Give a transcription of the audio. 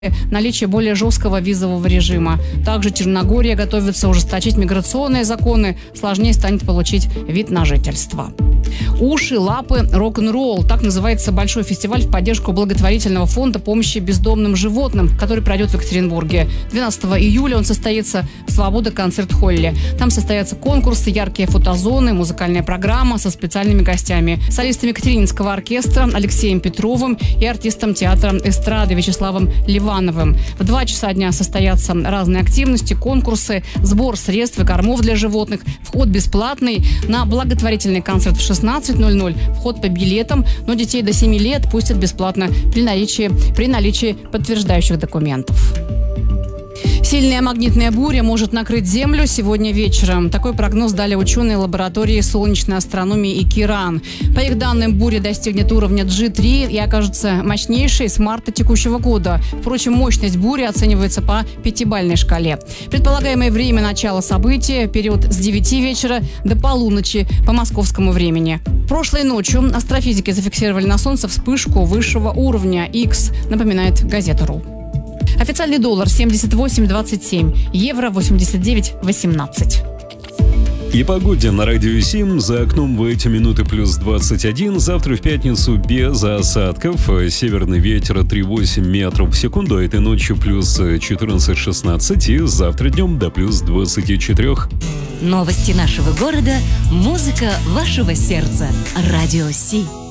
наличие более жесткого визового режима. Также Черногория готовится ужесточить миграционные законы, сложнее станет получить вид на жительство. Уши, лапы, рок-н-ролл. Так называется большой фестиваль в поддержку благотворительного фонда помощи бездомным животным, который пройдет в Екатеринбурге. 12 июля он состоится в Свобода концерт-холле. Там состоятся конкурсы, яркие фотозоны, музыкальная программа со специальными гостями. Солистом Екатерининского оркестра Алексеем Петровым и артистом театра эстрады Вячеславом Ливановым. В 2 часа дня состоятся разные активности, конкурсы, сбор средств и кормов для животных. Вход бесплатный. На благотворительный концерт в 16:00. Вход по билетам, но детей до 7 лет пустят бесплатно при наличии подтверждающих документов. Сильная магнитная буря может накрыть Землю сегодня вечером. Такой прогноз дали ученые лаборатории солнечной астрономии и КИРАН. По их данным, буря достигнет уровня G3 и окажется мощнейшей с марта текущего года. Впрочем, мощность бури оценивается по 5-бальной шкале. Предполагаемое время начала события – период с 9 вечера до полуночи по московскому времени. Прошлой ночью астрофизики зафиксировали на Солнце вспышку высшего уровня X, напоминает газета.ру. Официальный доллар 78.27, евро 89.18. И погоде на Радио 7. За окном в эти минуты плюс 21. Завтра в пятницу без осадков. Северный ветер 3,8 метров в секунду. Этой ночью плюс 14-16. И завтра днем до плюс 24. Новости нашего города. Музыка вашего сердца. Радио 7.